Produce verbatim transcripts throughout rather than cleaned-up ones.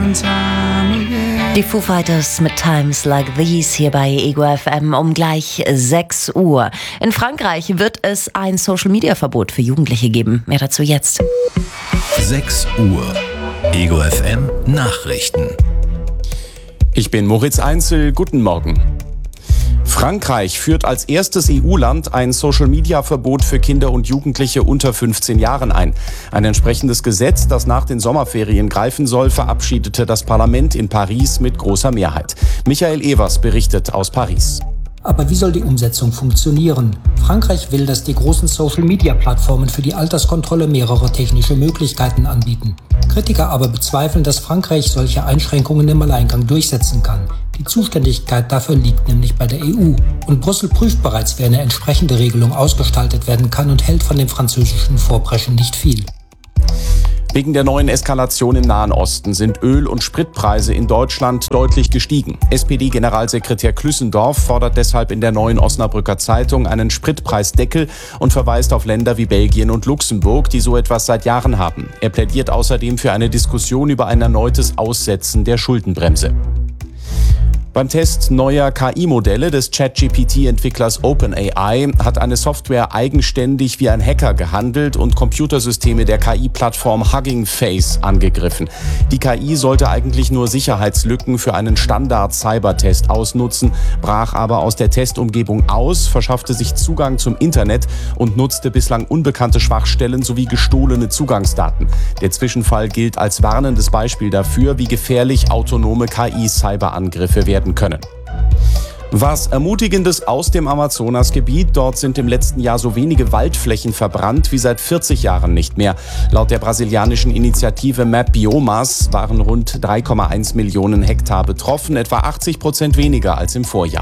one time again. Die Foo Fighters mit Times Like These hier bei Ego F M um gleich sechs Uhr. In Frankreich wird es ein Social-Media-Verbot für Jugendliche geben. Mehr dazu jetzt. sechs Uhr. Ego F M Nachrichten. Ich bin Moritz Einzel. Guten Morgen. Frankreich führt als erstes E U-Land ein Social-Media-Verbot für Kinder und Jugendliche unter fünfzehn Jahren ein. Ein entsprechendes Gesetz, das nach den Sommerferien greifen soll, verabschiedete das Parlament in Paris mit großer Mehrheit. Michael Evers berichtet aus Paris. Aber wie soll die Umsetzung funktionieren? Frankreich will, dass die großen Social-Media-Plattformen für die Alterskontrolle mehrere technische Möglichkeiten anbieten. Kritiker aber bezweifeln, dass Frankreich solche Einschränkungen im Alleingang durchsetzen kann. Die Zuständigkeit dafür liegt nämlich bei der E U. Und Brüssel prüft bereits, wie eine entsprechende Regelung ausgestaltet werden kann und hält von dem französischen Vorpreschen nicht viel. Wegen der neuen Eskalation im Nahen Osten sind Öl- und Spritpreise in Deutschland deutlich gestiegen. S P D-Generalsekretär Klüssendorf fordert deshalb in der neuen Osnabrücker Zeitung einen Spritpreisdeckel und verweist auf Länder wie Belgien und Luxemburg, die so etwas seit Jahren haben. Er plädiert außerdem für eine Diskussion über ein erneutes Aussetzen der Schuldenbremse. Beim Test neuer K I-Modelle des ChatGPT-Entwicklers OpenAI hat eine Software eigenständig wie ein Hacker gehandelt und Computersysteme der K I-Plattform Hugging Face angegriffen. Die K I sollte eigentlich nur Sicherheitslücken für einen Standard-Cybertest ausnutzen, brach aber aus der Testumgebung aus, verschaffte sich Zugang zum Internet und nutzte bislang unbekannte Schwachstellen sowie gestohlene Zugangsdaten. Der Zwischenfall gilt als warnendes Beispiel dafür, wie gefährlich autonome K I-Cyberangriffe werden können. Was Ermutigendes aus dem Amazonasgebiet. Dort sind im letzten Jahr so wenige Waldflächen verbrannt wie seit vierzig Jahren nicht mehr. Laut der brasilianischen Initiative Map Biomas waren rund drei Komma eins Millionen Hektar betroffen, etwa achtzig Prozent weniger als im Vorjahr.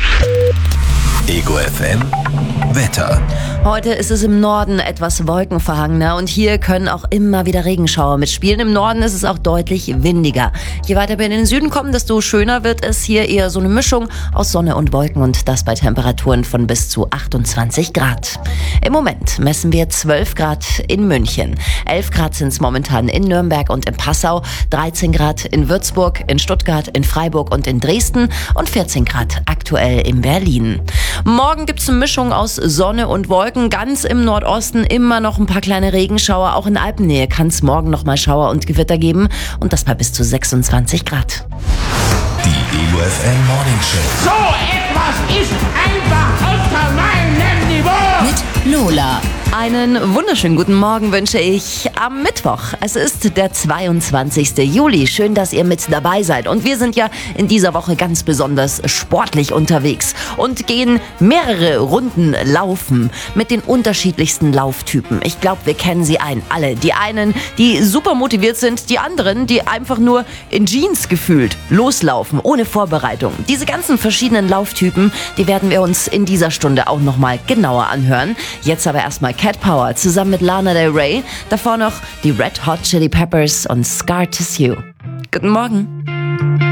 Ego F M Wetter. Heute ist es im Norden etwas wolkenverhangener und hier können auch immer wieder Regenschauer mitspielen. Im Norden ist es auch deutlich windiger. Je weiter wir in den Süden kommen, desto schöner wird es. Hier eher so eine Mischung aus Sonne und Wolken und das bei Temperaturen von bis zu achtundzwanzig Grad. Im Moment messen wir zwölf Grad in München. elf Grad sind es momentan in Nürnberg und in Passau, dreizehn Grad in Würzburg, in Stuttgart, in Freiburg und in Dresden und vierzehn Grad aktuell in Berlin. Morgen gibt es eine Mischung aus Sonne und Wolken. Ganz im Nordosten immer noch ein paar kleine Regenschauer. Auch in Alpennähe kann es morgen noch mal Schauer und Gewitter geben. Und das bei bis zu sechsundzwanzig Grad. Die Ego F M Morning Show. So etwas ist einfach unter meinem Niveau. Mit Lola. Einen wunderschönen guten Morgen wünsche ich am Mittwoch. Es ist der zweiundzwanzigste Juli. Schön, dass ihr mit dabei seid. Und wir sind ja in dieser Woche ganz besonders sportlich unterwegs und gehen mehrere Runden laufen mit den unterschiedlichsten Lauftypen. Ich glaube, wir kennen sie ein, alle. Die einen, die super motiviert sind, die anderen, die einfach nur in Jeans gefühlt loslaufen, ohne Vorbereitung. Diese ganzen verschiedenen Lauftypen, die werden wir uns in dieser Stunde auch nochmal genauer anhören. Jetzt aber erstmal Cat Power zusammen mit Lana Del Rey. Davor noch die Red Hot Chili Peppers und Scar Tissue. Guten Morgen.